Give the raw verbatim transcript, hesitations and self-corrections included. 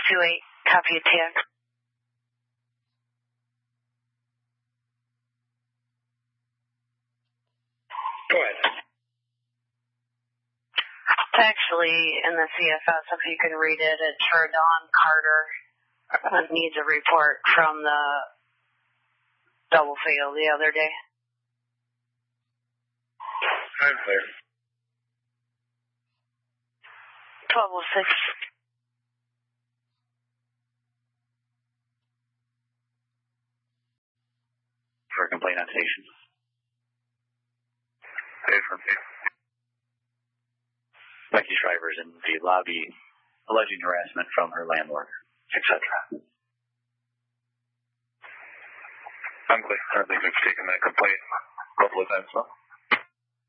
two eight, copy of ten. Go ahead. It's actually in the C F S, if you can read it. It's for Don Carter. Uh, needs a report from the double fail the other day. I'm clear. twelve oh six. For a complaint on station. Becky Shriver's in the lobby alleging harassment from her landlord, et cetera. I'm clear. I think we've taken that complaint a couple of times now.